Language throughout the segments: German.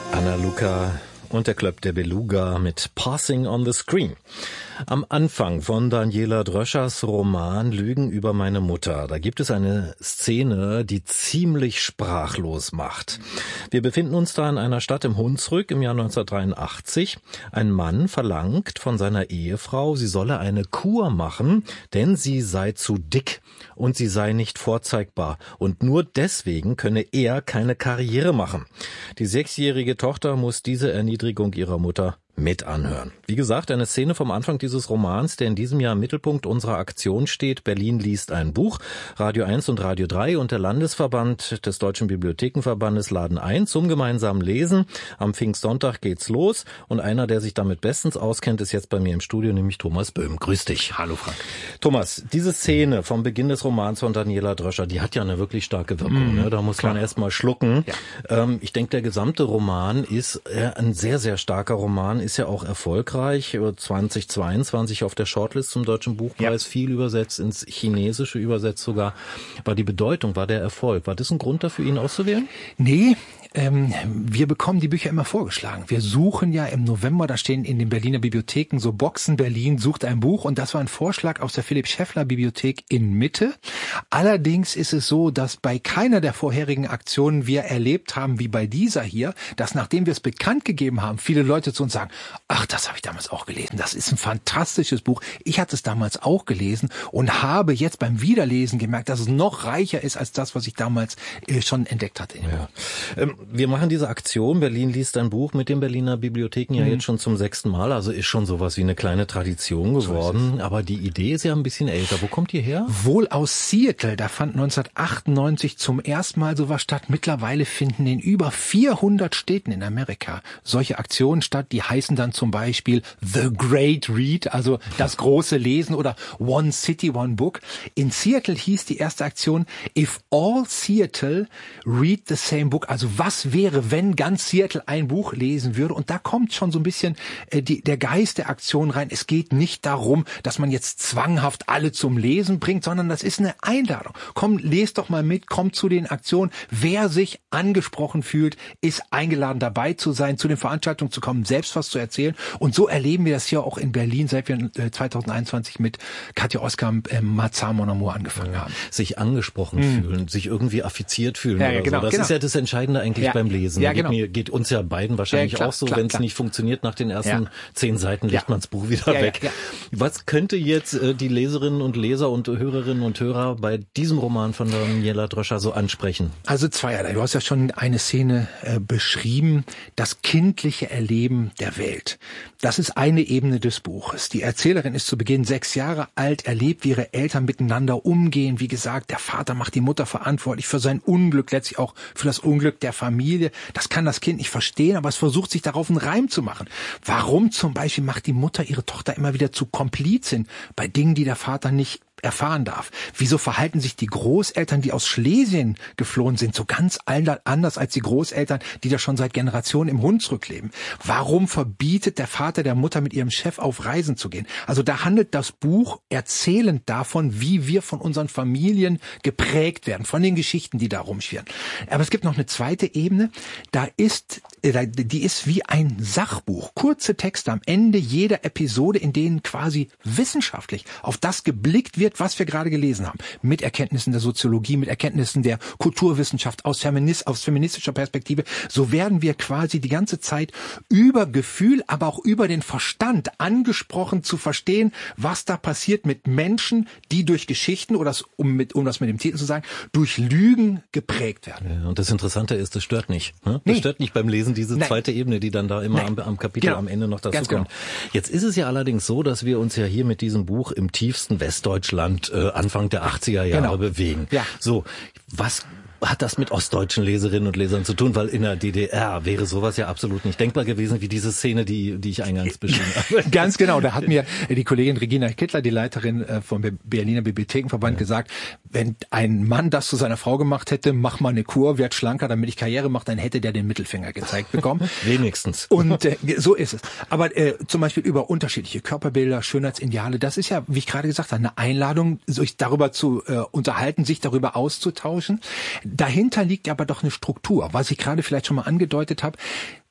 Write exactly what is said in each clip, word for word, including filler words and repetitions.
Anna Luca und der Club der Beluga mit Passing on the Screen. Am Anfang von Daniela Dröschers Roman Lügen über meine Mutter, da gibt es eine Szene, die ziemlich sprachlos macht. Wir befinden uns da in einer Stadt im Hunsrück im Jahr neunzehnhundertdreiundachtzig. Ein Mann verlangt von seiner Ehefrau, sie solle eine Kur machen, denn sie sei zu dick und sie sei nicht vorzeigbar. Und nur deswegen könne er keine Karriere machen. Die sechsjährige Tochter muss diese Erniedrigung ihrer Mutter mit anhören. Wie gesagt, eine Szene vom Anfang dieses Romans, der in diesem Jahr im Mittelpunkt unserer Aktion steht. Berlin liest ein Buch. Radio eins und Radio drei und der Landesverband des Deutschen Bibliothekenverbandes laden ein zum gemeinsamen Lesen. Am Pfingstsonntag geht's los und einer, der sich damit bestens auskennt, ist jetzt bei mir im Studio, nämlich Thomas Böhm. Grüß dich. Hallo Frank. Thomas, diese Szene vom Beginn des Romans von Daniela Dröscher, die hat ja eine wirklich starke Wirkung. Mm, ne? Da muss klar. man erst mal schlucken. Ja. Ähm, ich denke, der gesamte Roman ist äh, ein sehr, sehr starker Roman, ist ja auch erfolgreich, zwanzig zweiundzwanzig auf der Shortlist zum Deutschen Buchpreis, ja. viel übersetzt, ins Chinesische übersetzt sogar. War die Bedeutung, war der Erfolg, war das ein Grund dafür, ihn auszuwählen? Nee, ähm, wir bekommen die Bücher immer vorgeschlagen. Wir suchen ja im November, da stehen in den Berliner Bibliotheken so Boxen, Berlin sucht ein Buch und das war ein Vorschlag aus der Philipp-Scheffler-Bibliothek in Mitte. Allerdings ist es so, dass bei keiner der vorherigen Aktionen wir erlebt haben, wie bei dieser hier, dass nachdem wir es bekannt gegeben haben, viele Leute zu uns sagen, ach, das habe ich damals auch gelesen, das ist ein fantastisches Buch. Ich hatte es damals auch gelesen und habe jetzt beim Wiederlesen gemerkt, dass es noch reicher ist als das, was ich damals äh, schon entdeckt hatte. Ja. Ähm, wir machen diese Aktion, Berlin liest ein Buch mit den Berliner Bibliotheken ja mhm. jetzt schon zum sechsten Mal, also ist schon sowas wie eine kleine Tradition geworden. So aber die Idee ist ja ein bisschen älter. Wo kommt die her? Wohl aus Seattle, da fand neunzehnhundertachtundneunzig zum ersten Mal sowas statt. Mittlerweile finden in über vierhundert Städten in Amerika solche Aktionen statt, die heißen dann zum Beispiel The Great Read, also das große Lesen oder One City, One Book. In Seattle hieß die erste Aktion If All Seattle Read the Same Book, also was wäre, wenn ganz Seattle ein Buch lesen würde? Und da kommt schon so ein bisschen äh, die, der Geist der Aktion rein. Es geht nicht darum, dass man jetzt zwanghaft alle zum Lesen bringt, sondern das ist eine Einladung. Komm, lest doch mal mit, kommt zu den Aktionen. Wer sich angesprochen fühlt, ist eingeladen dabei zu sein, zu den Veranstaltungen zu kommen, selbst was zu erzählen. Und so erleben wir das hier auch in Berlin, seit wir zweitausendeinundzwanzig mit Katja Oskar äh, Mazar Mon Amour angefangen haben. Sich angesprochen mhm. fühlen, sich irgendwie affiziert fühlen ja, oder ja, genau, so. Das genau. ist ja das Entscheidende eigentlich ja. beim Lesen. Ja, geht, genau. mir, geht uns ja beiden wahrscheinlich ja, klar, auch so, klar, wenn es nicht funktioniert nach den ersten ja. zehn Seiten, legt ja. man das Buch wieder ja, weg. Ja, ja. Was könnte jetzt äh, die Leserinnen und Leser und Hörerinnen und Hörer bei diesem Roman von Daniela Dröscher so ansprechen? Also zweierlei. Du hast ja schon eine Szene äh, beschrieben, das kindliche Erleben der Welt. Das ist eine Ebene des Buches. Die Erzählerin ist zu Beginn sechs Jahre alt, erlebt, wie ihre Eltern miteinander umgehen. Wie gesagt, der Vater macht die Mutter verantwortlich für sein Unglück, letztlich auch für das Unglück der Familie. Das kann das Kind nicht verstehen, aber es versucht sich darauf einen Reim zu machen. Warum zum Beispiel macht die Mutter ihre Tochter immer wieder zu Komplizin bei Dingen, die der Vater nicht erfahren darf? Wieso verhalten sich die Großeltern, die aus Schlesien geflohen sind, so ganz anders als die Großeltern, die da schon seit Generationen im Hunsrück leben? Warum verbietet der Vater der Mutter, mit ihrem Chef auf Reisen zu gehen? Also da handelt das Buch erzählend davon, wie wir von unseren Familien geprägt werden, von den Geschichten, die da rumschwirren. Aber es gibt noch eine zweite Ebene, da ist, die ist wie ein Sachbuch. Kurze Texte am Ende jeder Episode, in denen quasi wissenschaftlich auf das geblickt wird, was wir gerade gelesen haben, mit Erkenntnissen der Soziologie, mit Erkenntnissen der Kulturwissenschaft, aus, Feminist, aus feministischer Perspektive, so werden wir quasi die ganze Zeit über Gefühl, aber auch über den Verstand angesprochen zu verstehen, was da passiert mit Menschen, die durch Geschichten, oder das, um, mit, um das mit dem Titel zu sagen, durch Lügen geprägt werden. Ja, und das Interessante ist, das stört nicht. Ne? Das nee. stört nicht beim Lesen, diese Nein. zweite Ebene, die dann da immer am, am Kapitel genau. am Ende noch dazu Ganz kommt. Genau. Jetzt ist es ja allerdings so, dass wir uns ja hier mit diesem Buch im tiefsten Westdeutschland äh, Anfang der achtziger Jahre genau. bewegen. Ja. So, was hat das mit ostdeutschen Leserinnen und Lesern zu tun? Weil in der D D R wäre sowas ja absolut nicht denkbar gewesen, wie diese Szene, die die ich eingangs beschrieben habe. Ganz genau. Da hat mir die Kollegin Regina Kittler, die Leiterin vom Berliner Bibliothekenverband, ja. gesagt, wenn ein Mann das zu seiner Frau gemacht hätte, mach mal eine Kur, werd schlanker, damit ich Karriere mache, dann hätte der den Mittelfinger gezeigt bekommen. Wenigstens. Und äh, so ist es. Aber äh, zum Beispiel über unterschiedliche Körperbilder, Schönheitsideale, das ist ja, wie ich gerade gesagt habe, eine Einladung, sich darüber zu äh, unterhalten, sich darüber auszutauschen. Dahinter liegt aber doch eine Struktur, was ich gerade vielleicht schon mal angedeutet habe.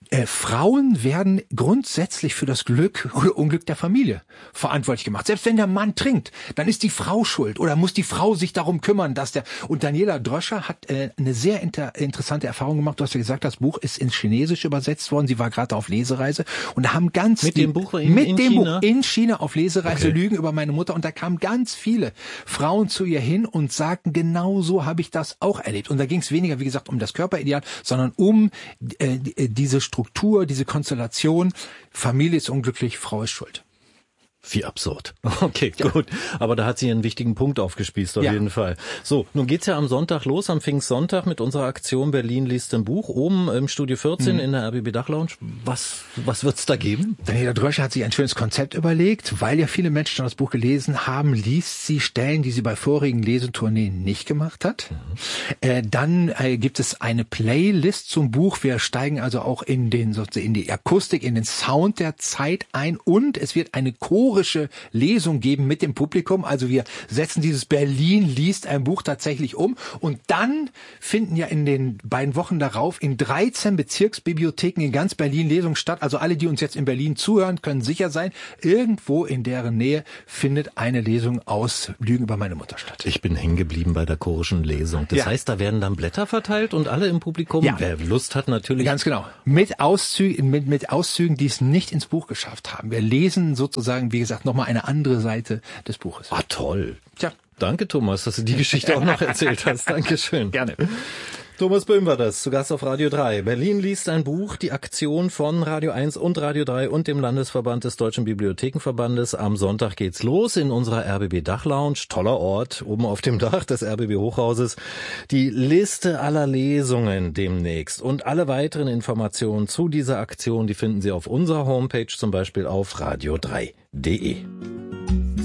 Äh, Frauen werden grundsätzlich für das Glück oder Unglück der Familie verantwortlich gemacht. Selbst wenn der Mann trinkt, dann ist die Frau schuld oder muss die Frau sich darum kümmern, dass der... Und Daniela Dröscher hat äh, eine sehr inter- interessante Erfahrung gemacht. Du hast ja gesagt, das Buch ist ins Chinesische übersetzt worden. Sie war gerade auf Lesereise und da haben ganz... Mit die, dem Buch in, mit in dem China? Buch in China auf Lesereise, Okay. Lügen über meine Mutter. Und da kamen ganz viele Frauen zu ihr hin und sagten, genau so habe ich das auch erlebt. Und da ging es weniger, wie gesagt, um das Körperideal, sondern um äh, diese Struktur, diese Konstellation, Familie ist unglücklich, Frau ist schuld. Wie absurd. Okay, Ja. gut. Aber da hat sie einen wichtigen Punkt aufgespießt, auf Ja. jeden Fall. So, nun geht's ja am Sonntag los, am Pfingstsonntag mit unserer Aktion Berlin liest ein Buch, oben im Studio vierzehn Mhm. in der R B B Dachlounge. Was, was wird's da geben? Daniela Dröscher hat sich ein schönes Konzept überlegt, weil ja viele Menschen schon das Buch gelesen haben, liest sie Stellen, die sie bei vorigen Lesetourneen nicht gemacht hat. Mhm. Äh, dann äh, gibt es eine Playlist zum Buch. Wir steigen also auch in den sozusagen in die Akustik, in den Sound der Zeit ein und es wird eine chorische Lesung geben mit dem Publikum. Also wir setzen dieses Berlin liest ein Buch tatsächlich um und dann finden ja in den beiden Wochen darauf in dreizehn Bezirksbibliotheken in ganz Berlin Lesungen statt. Also alle, die uns jetzt in Berlin zuhören, können sicher sein, irgendwo in deren Nähe findet eine Lesung aus Lügen über meine Mutter statt. Ich bin hängen geblieben bei der chorischen Lesung. Das Ja. heißt, da werden dann Blätter verteilt und alle im Publikum, Ja. wer Lust hat, natürlich. Ganz genau. Mit Auszügen, mit, mit Auszügen, die es nicht ins Buch geschafft haben. Wir lesen sozusagen, wie gesagt, nochmal eine andere Seite des Buches. Ah, toll. Tja. Danke, Thomas, dass du die Geschichte auch noch erzählt hast. Dankeschön. Gerne. Thomas Böhm war das, zu Gast auf Radio drei. Berlin liest ein Buch, die Aktion von Radio eins und Radio drei und dem Landesverband des Deutschen Bibliothekenverbandes. Am Sonntag geht's los in unserer R B B Dachlounge. Toller Ort, oben auf dem Dach des R B B Hochhauses. Die Liste aller Lesungen demnächst und alle weiteren Informationen zu dieser Aktion, die finden Sie auf unserer Homepage, zum Beispiel auf radio drei punkt de.